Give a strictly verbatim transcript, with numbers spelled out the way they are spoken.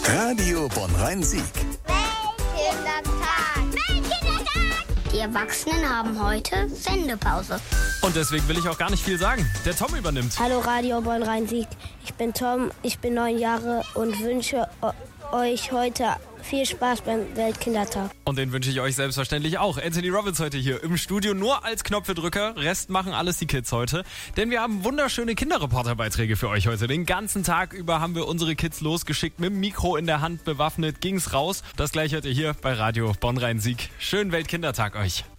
Radio Bonn-Rhein-Sieg. Weltkindertag! Weltkindertag! Die Erwachsenen haben heute Sendepause. Und deswegen will ich auch gar nicht viel sagen. Der Tom übernimmt. Hallo Radio Bonn-Rhein-Sieg. Ich bin Tom, ich bin neun Jahre und wünsche euch heute viel Spaß beim Weltkindertag. Und den wünsche ich euch selbstverständlich auch. Anthony Robbins heute hier im Studio, nur als Knopfedrücker. Rest machen alles die Kids heute. Denn wir haben wunderschöne Kinderreporterbeiträge für euch heute. Den ganzen Tag über haben wir unsere Kids losgeschickt. Mit dem Mikro in der Hand bewaffnet ging's raus. Das gleiche hört ihr hier bei Radio Bonn-Rhein-Sieg. Schönen Weltkindertag euch.